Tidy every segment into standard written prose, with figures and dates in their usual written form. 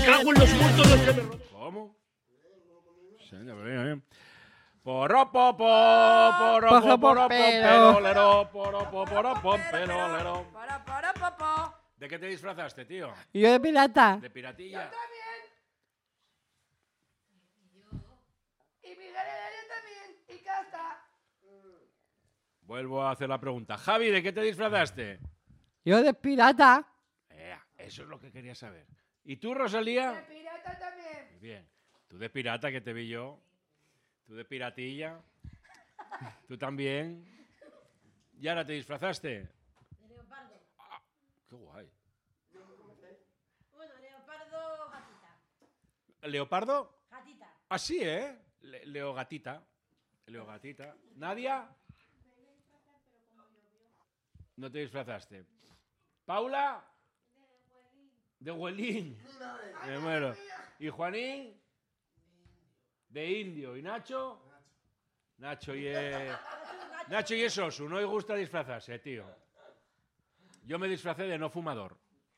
cago en los muertos los que me rodean. ¿Cómo? Señor, bien. Poropo, poropo, pelolero, poropo, pelolero. ¿De qué te disfrazaste, tío? Yo de pirata. ¿De piratilla? Y Miguel Heredia también. Y Casta. Vuelvo a hacer la pregunta. Javi, ¿de qué te disfrazaste? Yo de pirata. Eso es lo que quería saber. ¿Y tú, Rosalía? De pirata también. Muy bien. Tú de pirata, que te vi yo. Tú de piratilla. Tú también. ¿Y ahora te disfrazaste? De leopardo. Ah, qué guay. Bueno, leopardo, gatita. ¿Leopardo? Gatita. Ah, sí, ¿eh? Leogatita. Leogatita. ¿Nadia? No te disfrazaste. ¿Paula? De Huelín. Me muero. ¿Y Juanín? De indio. ¿Y Nacho? Nacho y es Osu. No le gusta disfrazarse, tío. Yo me disfracé de no fumador.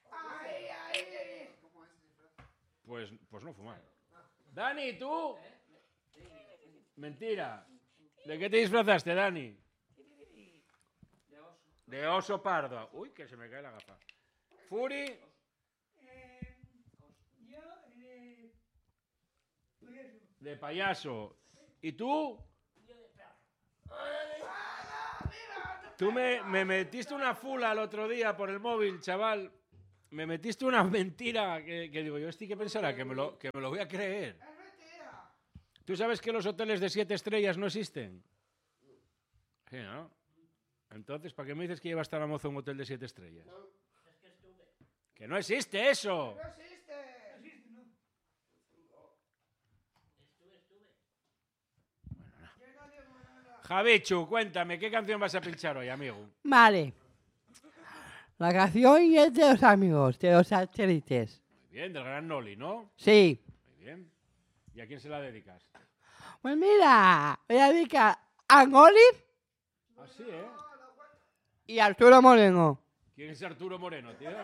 Pues no fumar. Dani, ¿tú? Mentira. ¿De qué te disfrazaste, Dani? De oso pardo. Uy, que se me cae la gafa. Furi. De payaso. ¿Y tú? Tú me metiste una fula el otro día por el móvil, chaval. Me metiste una mentira que digo, yo ¿qué pensará? Que me lo voy a creer. ¿Tú sabes que los hoteles de 7 estrellas no existen? Sí, ¿no? Entonces, ¿para qué me dices que lleva hasta la moza un hotel de 7 estrellas? Es que estuve. ¡Que no existe eso! No existe. Javichu, cuéntame, ¿qué canción vas a pinchar hoy, amigo? Vale. La canción es de los amigos, de los satélites. Muy bien, del gran Noli, ¿no? Sí. Muy bien. ¿Y a quién se la dedicas? Pues mira, voy a dedicar a Olive Ah, sí, ¿eh? y a Arturo Moreno. ¿Quién es Arturo Moreno, tío?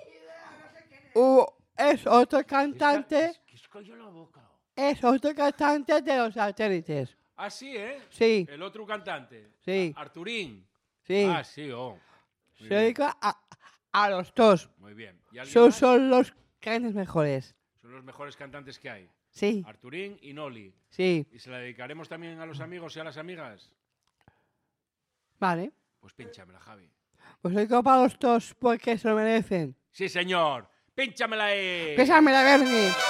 Es otro cantante. ¿Qué es cayó la boca? Es otro cantante de los satélites. Ah, sí, ¿eh? Sí, El otro cantante. Sí. Arturín. sí. Ah, sí, oh. Muy Se bien. dedica a los dos. Muy bien. ¿Y alguien más? Son los cantantes mejores. Son los mejores cantantes que hay. Sí, Arturín y Noli. sí. ¿Y se la dedicaremos también a los amigos y a las amigas? Vale. Pues pínchamela, Javi. Pues dedico para los dos porque se lo merecen. Sí, señor. Pínchamela ahí. Pésame la Bernie.